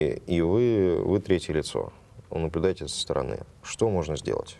и вы третье лицо, вы наблюдаете со стороны. Что можно сделать?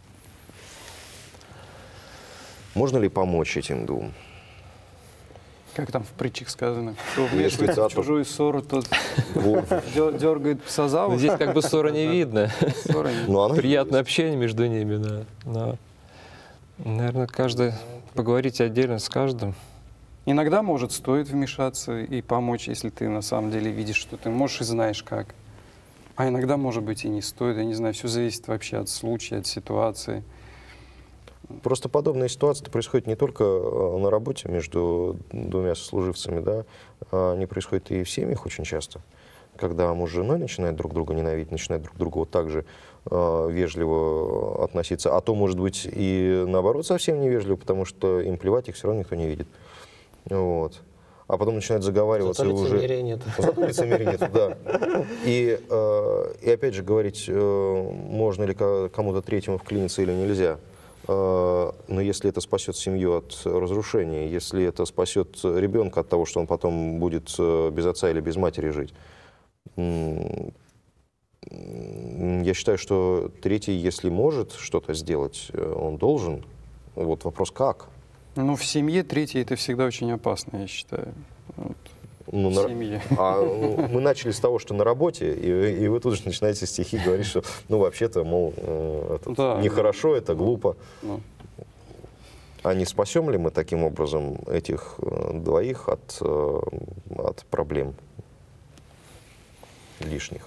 Можно ли помочь этим двум? Как там в притчах сказано, кто вмешивается в чужую ссору, тот дергает пса за уши. Здесь как бы ссора не видно. Приятное общение между ними, да. Но, наверное, каждый поговорить отдельно с каждым. Иногда, может, стоит вмешаться и помочь, если ты на самом деле видишь, что ты можешь и знаешь как. А иногда, может быть, и не стоит. Я не знаю, все зависит вообще от случая, от ситуации. Просто подобная ситуация происходит не только на работе между двумя сослуживцами, да, они происходят и в семьях очень часто, когда муж с женой начинают друг друга ненавидеть, начинают друг к другу вот так же вежливо относиться, а то, может быть, и наоборот совсем невежливо, потому что им плевать, их все равно никто не видит. Вот. А потом начинают заговариваться. Зато лицемерия нет. Зато лицемерия нет, да. И опять же говорить, можно ли кому-то третьему вклиниться или нельзя. Но если это спасет семью от разрушения, если это спасет ребенка от того, что он потом будет без отца или без матери жить, я считаю, что третий, если может что-то сделать, он должен. Вот вопрос как? Ну, в семье третий — это всегда очень опасно, я считаю. Вот. Ну, мы начали с того, что на работе, и вы тут же начинаете стихи говорить, что, ну, вообще-то, мол, это нехорошо, это глупо. Ну. А не спасем ли мы таким образом этих двоих от проблем лишних?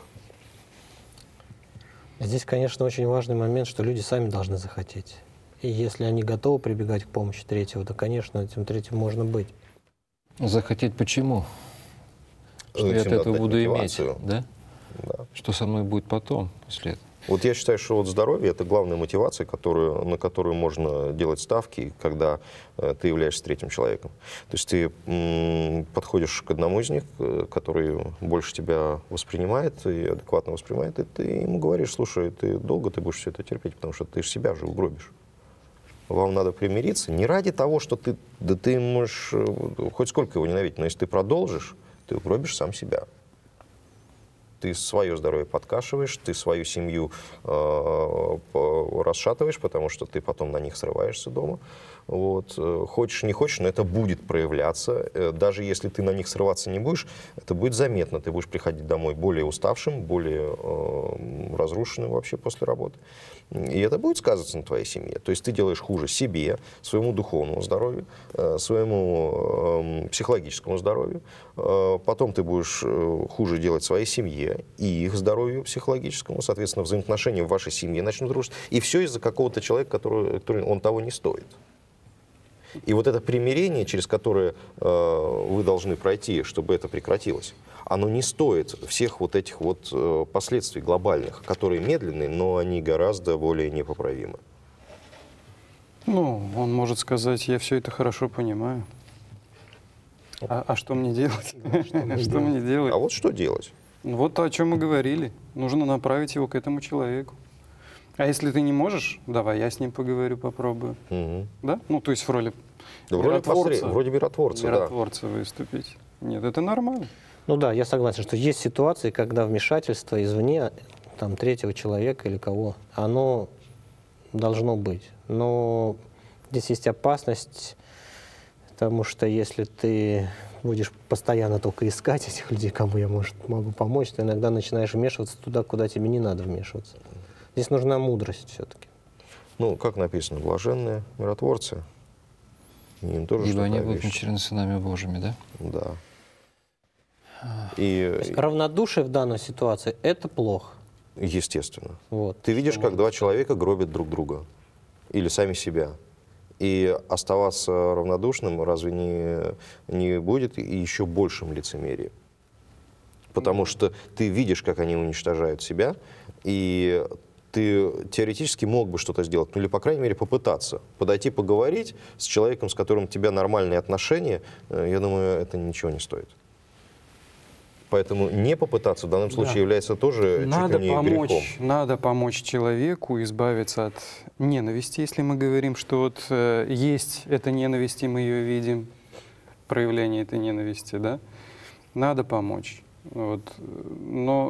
Здесь, конечно, очень важный момент, что люди сами должны захотеть. И если они готовы прибегать к помощи третьего, то, конечно, этим третьим можно быть. Захотеть почему? Что я от этого буду иметь, да? Да. Что со мной будет потом, после этого? Вот я считаю, что вот здоровье — это главная мотивация, на которую можно делать ставки, когда ты являешься третьим человеком. То есть ты подходишь к одному из них, который больше тебя воспринимает и адекватно воспринимает, и ты ему говоришь: слушай, долго ты будешь все это терпеть, потому что ты же себя же угробишь. Вам надо примириться не ради того, что ты можешь хоть сколько его ненавидеть, но если ты продолжишь, ты угробишь сам себя. Ты свое здоровье подкашиваешь, ты свою семью расшатываешь, потому что ты потом на них срываешься дома. Вот. Хочешь, не хочешь, но это будет проявляться. Даже если ты на них срываться не будешь, это будет заметно. Ты будешь приходить домой более уставшим, более разрушенным вообще после работы. И это будет сказываться на твоей семье. То есть ты делаешь хуже себе, своему духовному здоровью, своему психологическому здоровью. Потом ты будешь хуже делать своей семье и их здоровью психологическому. Соответственно, взаимоотношения в вашей семье начнут рушиться. И все из-за какого-то человека, который он того не стоит. И вот это примирение, через которое вы должны пройти, чтобы это прекратилось, оно не стоит всех вот этих вот последствий глобальных, которые медленные, но они гораздо более непоправимы. Ну, он может сказать: я все это хорошо понимаю. А что мне делать? Что мне делать? А вот что делать? Вот то, о чем мы говорили. Нужно направить его к этому человеку. А если ты не можешь, давай я с ним поговорю, попробую. Да? Ну, то есть в роли миротворца. Вроде миротворца, миротворца выступить. Нет, это нормально. Ну да, я согласен, что есть ситуации, когда вмешательство извне, там, третьего человека или кого, оно должно быть. Но здесь есть опасность, потому что если ты будешь постоянно только искать этих людей, кому я, могу помочь, ты иногда начинаешь вмешиваться туда, куда тебе не надо вмешиваться. Здесь нужна мудрость все-таки. Ну, как написано, блаженные миротворцы. Им тоже ибо они будут вещь. начерены сынами Божьими, да? Да. Равнодушие в данной ситуации — это плохо. Естественно. Вот. Ты видишь, как два человека гробят друг друга. Или сами себя. И оставаться равнодушным разве не будет еще большим лицемерием? Потому что ты видишь, как они уничтожают себя, и ты теоретически мог бы что-то сделать, ну или, по крайней мере, попытаться. Подойти поговорить с человеком, с которым у тебя нормальные отношения, я думаю, это ничего не стоит. Поэтому не попытаться в данном случае является тоже чуть ли не грехом. Надо помочь человеку избавиться от ненависти, если мы говорим, что вот есть эта ненависть, и мы ее видим, проявление этой ненависти, да? Надо помочь. Вот. Но